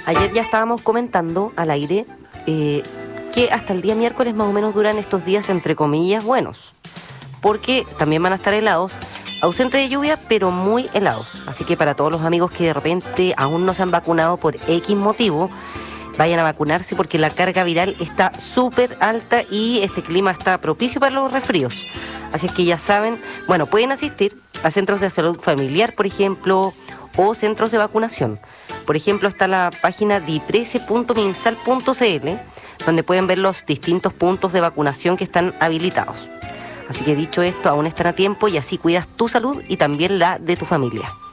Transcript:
Ayer ya estábamos comentando al aire que hasta el día miércoles más o menos duran estos días entre comillas buenos, porque también van a estar helados, ausente de lluvia, pero muy helados. Así que para todos los amigos que de repente aún no se han vacunado por X motivo, vayan a vacunarse porque la carga viral está súper alta y este clima está propicio para los resfríos. Así es que ya saben, bueno, pueden asistir a centros de salud familiar, por ejemplo, o centros de vacunación. Por ejemplo, está la página diprese.minsal.cl, donde pueden ver los distintos puntos de vacunación que están habilitados. Así que dicho esto, aún están a tiempo y así cuidas tu salud y también la de tu familia.